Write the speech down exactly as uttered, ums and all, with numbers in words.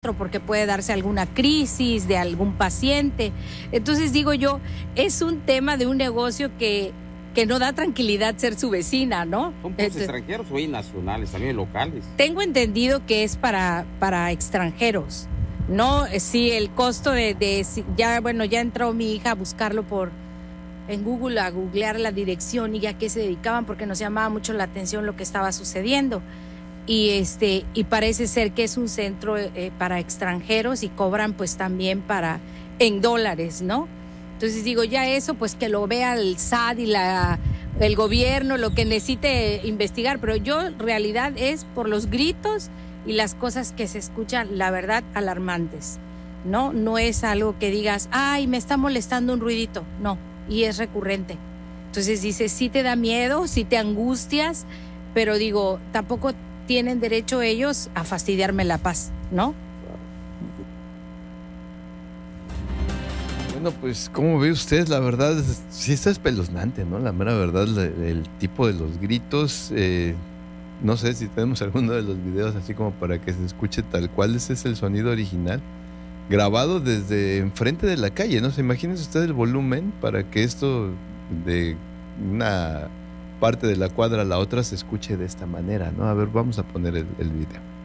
porque puede darse alguna crisis de algún paciente. Entonces digo yo, es un tema de un negocio que, que no da tranquilidad ser su vecina, ¿no? ¿Son pues extranjeros o hay nacionales, también locales? Tengo entendido que es para, para extranjeros, ¿no? Sí, el costo de, de, ya, bueno, ya entró mi hija a buscarlo por en Google, a googlear la dirección y a qué se dedicaban, porque nos llamaba mucho la atención lo que estaba sucediendo. Y este y parece ser que es un centro eh, para extranjeros y cobran pues también para en dólares, ¿no? Entonces digo, ya eso pues que lo vea el S A T y la el gobierno, lo que necesite investigar, pero yo en realidad es por los gritos y las cosas que se escuchan, la verdad, alarmantes, ¿no? No es algo que digas, ay, me está molestando un ruidito, no, y es recurrente. Entonces dices, sí te da miedo, sí te angustias, pero digo, tampoco tienen derecho ellos a fastidiarme la paz, ¿no? Bueno, pues, ¿cómo ve usted? La verdad, sí está espeluznante, ¿no? La mera verdad, el tipo de los gritos, eh, no sé si tenemos alguno de los videos así como para que se escuche tal cual. Ese es el sonido original, grabado desde enfrente de la calle, ¿no? ¿Se imagina usted el volumen para que esto de una parte de la cuadra a la otra se escuche de esta manera, ¿no? A ver, vamos a poner el, el video.